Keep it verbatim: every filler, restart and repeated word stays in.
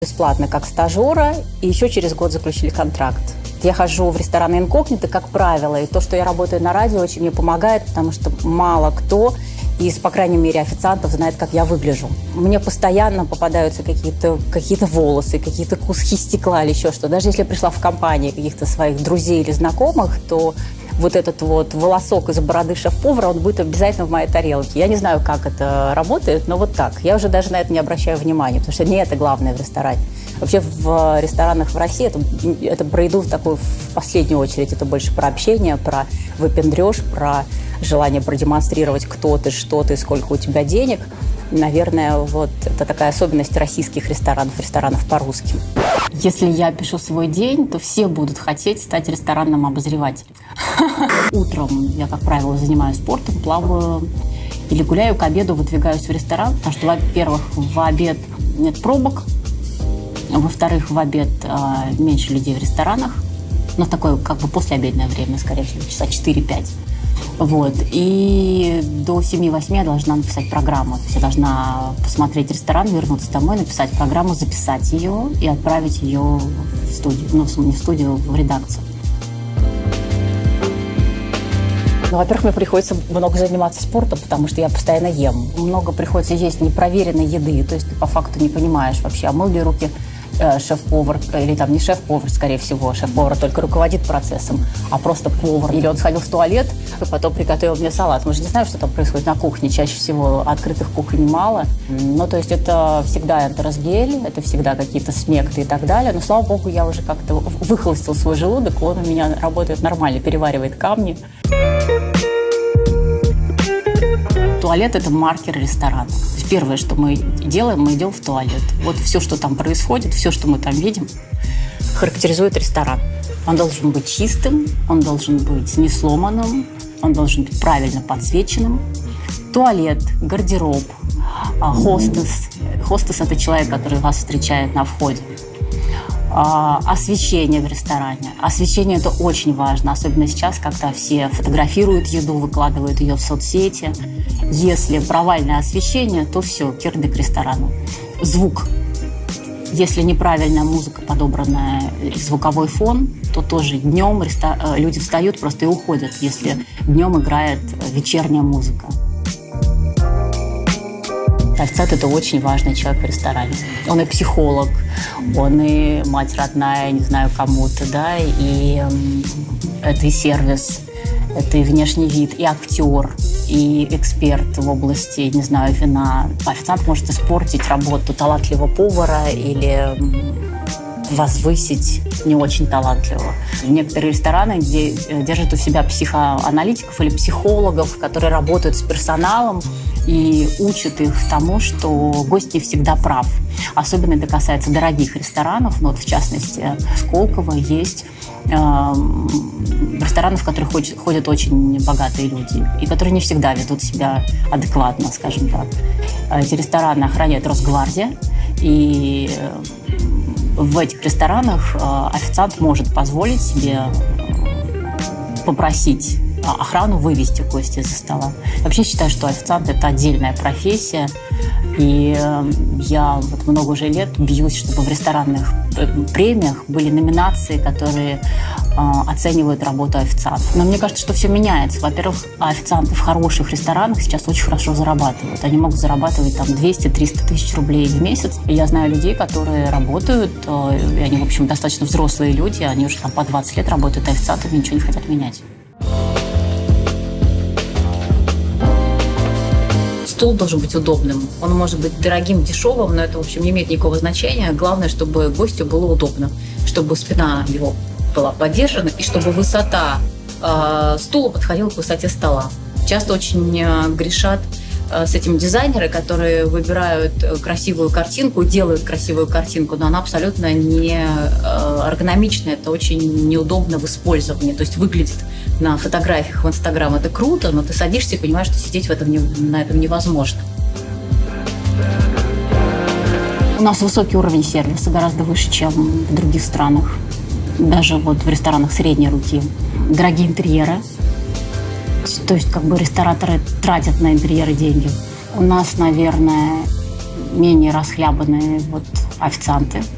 бесплатно как стажера, и еще через год заключили контракт. Я хожу в рестораны инкогнито, как правило, и то, что я работаю на радио, очень мне помогает, потому что мало кто из, по крайней мере, официантов знает, как я выгляжу. Мне постоянно попадаются какие-то какие-то волосы, какие-то куски стекла или еще что. Даже если я пришла в компанию каких-то своих друзей или знакомых, то вот этот вот волосок из бороды шеф-повара, он будет обязательно в моей тарелке. Я не знаю, как это работает, но вот так. Я уже даже на это не обращаю внимания, потому что не это главное в ресторане. Вообще в ресторанах в России это, это про еду в такую, в последнюю очередь. Это больше про общение, про выпендреж, про желание продемонстрировать, кто ты, что ты, сколько у тебя денег. Наверное, вот это такая особенность российских ресторанов, ресторанов по-русски. Если я пишу свой день, то все будут хотеть стать ресторанным обозревателем. Утром я, как правило, занимаюсь спортом, плаваю или гуляю, к обеду выдвигаюсь в ресторан, потому что, во-первых, в обед нет пробок, во-вторых, в обед э, меньше людей в ресторанах, но в такое как бы послеобедное время, скорее всего, часа четыре-пять. Вот. И до семи-восьми я должна написать программу. То есть я должна посмотреть ресторан, вернуться домой, написать программу, записать ее и отправить ее в студию. Ну, не в студию, в редакцию. Ну, во-первых, мне приходится много заниматься спортом, потому что я постоянно ем. Много приходится есть непроверенной еды. То есть ты по факту не понимаешь вообще, омыл ли руки шеф-повар, или там не шеф-повар, скорее всего, шеф-повар только руководит процессом, а просто повар. Или он сходил в туалет, и потом приготовил мне салат. Мы же не знаем, что там происходит на кухне. Чаще всего открытых кухонь мало. Ну, то есть это всегда энтеросгель, это всегда какие-то смекты и так далее. Но, слава богу, я уже как-то выхолостил свой желудок, он у меня работает нормально, переваривает камни. Туалет – это маркер ресторана. Первое, что мы делаем, мы идем в туалет. Вот все, что там происходит, все, что мы там видим, характеризует ресторан. Он должен быть чистым, он должен быть не сломанным, он должен быть правильно подсвеченным. Туалет, гардероб, хостес. Хостес – это человек, который вас встречает на входе. Освещение в ресторане. Освещение – это очень важно, особенно сейчас, когда все фотографируют еду, выкладывают ее в соцсети. Если провальное освещение, то все, кирдык ресторану. Звук. Если неправильная музыка, подобранная, звуковой фон, то тоже днем рестор... люди встают просто и уходят, если днем играет вечерняя музыка. Официант – это очень важный человек в ресторане. Он и психолог, он и мать родная, не знаю, кому-то, да, и это и сервис, это и внешний вид, и актер, и эксперт в области, не знаю, вина. Официант может испортить работу талантливого повара или возвысить не очень талантливого. Некоторые рестораны, где держат у себя психоаналитиков или психологов, которые работают с персоналом и учат их тому, что гость не всегда прав. Особенно это касается дорогих ресторанов. Но вот в частности, в Сколково есть э, рестораны, в которых ходят очень богатые люди, и которые не всегда ведут себя адекватно, скажем так. Эти рестораны охраняет Росгвардия, и в этих ресторанах официант может позволить себе попросить охрану вывести гостя из-за стола. Я вообще считаю, что официант – это отдельная профессия. И я вот много уже лет бьюсь, чтобы в ресторанных премиях были номинации, которые э, оценивают работу официанта. Но мне кажется, что все меняется. Во-первых, официанты в хороших ресторанах сейчас очень хорошо зарабатывают. Они могут зарабатывать там двести-триста тысяч рублей в месяц. И я знаю людей, которые работают, э, и они, в общем, достаточно взрослые люди, они уже там по двадцать лет работают официантами и ничего не хотят менять. Стол должен быть удобным. Он может быть дорогим, дешевым, но это, в общем, не имеет никакого значения. Главное, чтобы гостю было удобно, чтобы спина его была поддержана и чтобы высота э, стула подходила к высоте стола. Часто очень э, грешат э, с этим дизайнеры, которые выбирают красивую картинку, делают красивую картинку, но она абсолютно не э, эргономичная, это очень неудобно в использовании. То есть выглядит на фотографиях в Инстаграм это круто, но ты садишься и понимаешь, что сидеть в этом не, на этом невозможно. У нас высокий уровень сервиса, гораздо выше, чем в других странах. Даже вот в ресторанах средней руки. Дорогие интерьеры. То есть как бы рестораторы тратят на интерьеры деньги. У нас, наверное, менее расхлябанные вот официанты.